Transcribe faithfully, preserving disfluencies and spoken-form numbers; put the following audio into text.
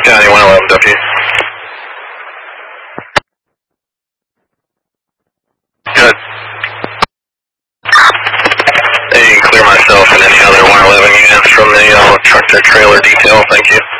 County one eleven W. Good. And you can clear myself and any other one eleven units from the uh, truck to trailer detail, thank you.